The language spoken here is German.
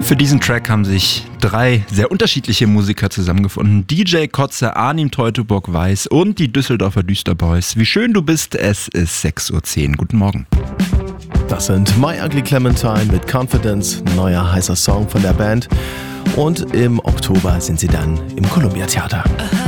Für diesen Track haben sich 3 sehr unterschiedliche Musiker zusammengefunden. DJ Kotze, Arnim Teutoburg-Weiß und die Düsseldorfer Düsterboys. Wie schön du bist, es ist 6:10 Uhr. Guten Morgen. Das sind My Ugly Clementine mit Confidence, ein neuer heißer Song von der Band. Und im Oktober sind sie dann im Columbia Theater.